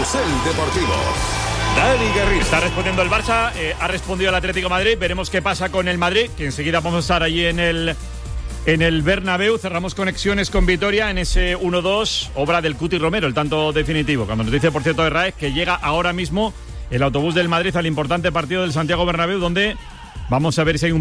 Carrusel Deportivo. Dani Garrido. Está respondiendo el Barça, ha respondido el Atlético de Madrid. Veremos qué pasa con el Madrid, que enseguida vamos a estar allí en el Bernabéu. Cerramos conexiones con Vitoria en ese 1-2, obra del Cuti Romero, el tanto definitivo. Cuando nos dice, por cierto, de Raez, que llega ahora mismo el autobús del Madrid al importante partido del Santiago Bernabéu, donde vamos a ver si hay un